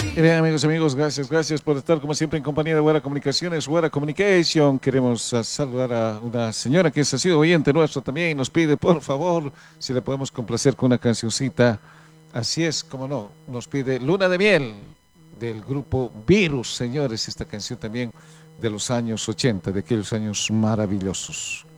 Y bien, amigos, gracias por estar como siempre en compañía de Guara Comunicaciones, Guara Communication. Queremos saludar a una señora que ha sido oyente nuestro también y nos pide, por favor, si le podemos complacer con una cancioncita. Así es, como no, nos pide Luna de Miel del grupo Virus, señores, esta canción también de los años 80, de aquellos años maravillosos.